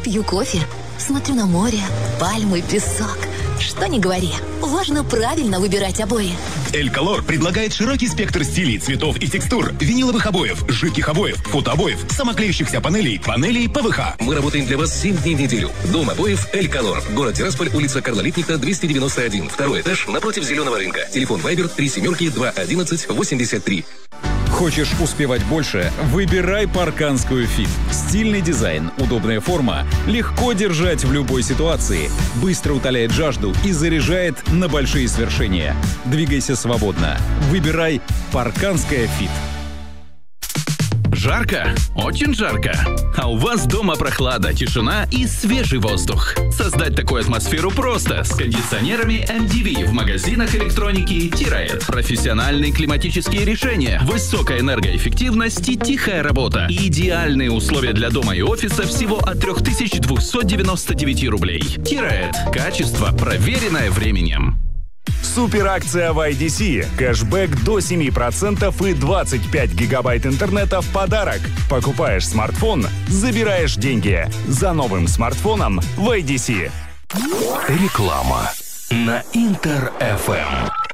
Пью кофе, смотрю на море, пальмы, песок. Что ни говори, важно правильно выбирать обои. Эльколор предлагает широкий спектр стилей, цветов и текстур. Виниловых обоев, жидких обоев, фотообоев, самоклеющихся панелей, панелей ПВХ. Мы работаем для вас 7 дней в неделю. Дом обоев Эльколор. Город Тирасполь, улица Карла Липкнехта, 291. Второй этаж, напротив Зеленого рынка. Телефон Вайбер 37-211-83. Хочешь успевать больше? Выбирай парканскую Fit. Стильный дизайн, удобная форма, легко держать в любой ситуации, быстро утоляет жажду и заряжает на большие свершения. Двигайся свободно. Выбирай парканская Fit. Жарко? Очень жарко. А у вас дома прохлада, тишина и свежий воздух. Создать такую атмосферу просто с кондиционерами MDV в магазинах электроники Тираед. Профессиональные климатические решения, высокая энергоэффективность и тихая работа. Идеальные условия для дома и офиса всего от 3299 рублей. Тираед. Качество, проверенное временем. Суперакция в IDC. Кэшбэк до 7% и 25 гигабайт интернета в подарок. Покупаешь смартфон, забираешь деньги. За новым смартфоном в IDC. Реклама на Интер-ФМ.